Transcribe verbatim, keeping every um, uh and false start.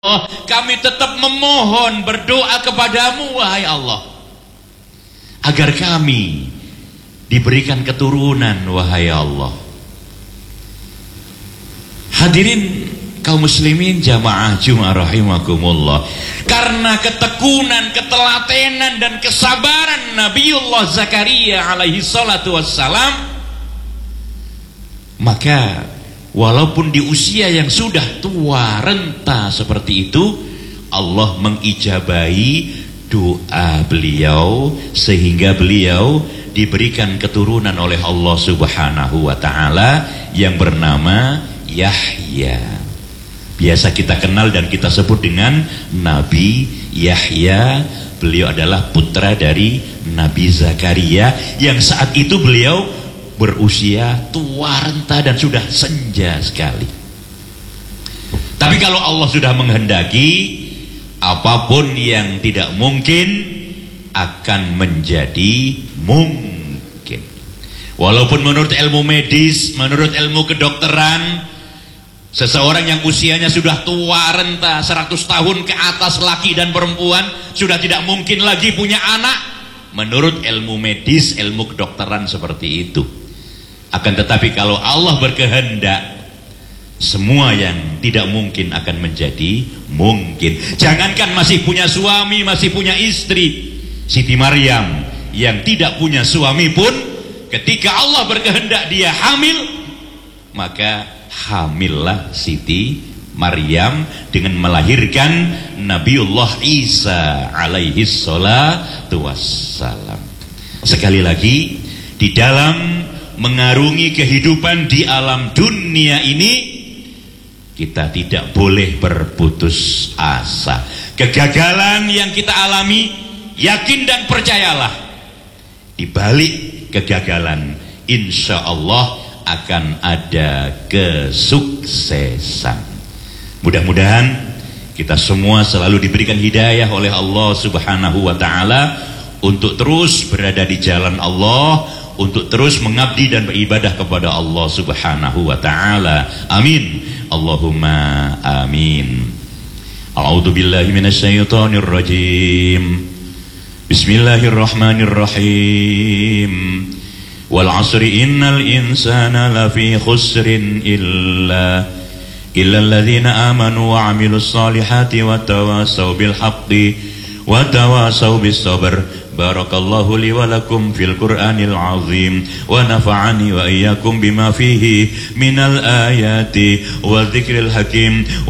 Oh, kami tetap memohon berdoa kepadamu wahai Allah agar kami diberikan keturunan wahai Allah. Hadirin kaum muslimin jamaah Jumat rahimakumullah, karena ketekunan, ketelatenan dan kesabaran Nabiullah Zakaria alaihi salatu wassalam, maka walaupun di usia yang sudah tua renta seperti itu, Allah mengijabahi doa beliau sehingga beliau diberikan keturunan oleh Allah Subhanahu wa taala yang bernama Yahya. Biasa kita kenal dan kita sebut dengan Nabi Yahya. Beliau adalah putra dari Nabi Zakaria yang saat itu beliau berusia tua renta dan sudah senja sekali. Tapi kalau Allah sudah menghendaki, apapun yang tidak mungkin akan menjadi mungkin. Walaupun menurut ilmu medis, menurut ilmu kedokteran, seseorang yang usianya sudah tua renta seratus tahun ke atas, laki dan perempuan, sudah tidak mungkin lagi punya anak. Menurut ilmu medis, ilmu kedokteran seperti itu. Akan tetapi kalau Allah berkehendak, semua yang tidak mungkin akan menjadi mungkin. Jangankan masih punya suami, masih punya istri, Siti Maryam yang tidak punya suami pun ketika Allah berkehendak dia hamil, maka hamillah Siti Maryam dengan melahirkan Nabiullah Isa alaihi salatu wassalam. Sekali lagi, di dalam mengarungi kehidupan di alam dunia ini, kita tidak boleh berputus asa. Kegagalan yang kita alami, yakin dan percayalah, di balik kegagalan insya Allah akan ada kesuksesan. Mudah-mudahan kita semua selalu diberikan hidayah oleh Allah Subhanahu wa taala untuk terus berada di jalan Allah, untuk terus mengabdi dan beribadah kepada Allah Subhanahu wa taala. Amin. Allahumma amin. A'udzu billahi minasyaitonir rajim. Bismillahirrahmanirrahim. Wal 'asri innal insana lafi khusrin illa illa alladhina amanu wa 'amilus solihati wa tawasaw bil haqqi wa tawasaw bis sabr. Barakallahu li wa lakum fil Qur'anil azim wa nafa'ani wa iyyakum bima fihi minal ayati wa dzikril hakim